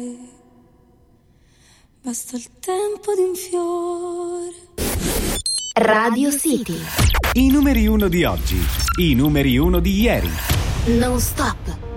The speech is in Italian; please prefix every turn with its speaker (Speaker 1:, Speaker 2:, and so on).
Speaker 1: Basta il tempo di un fiore.
Speaker 2: Radio City.
Speaker 3: I numeri 1 di oggi, i numeri 1 di ieri.
Speaker 2: Non stop.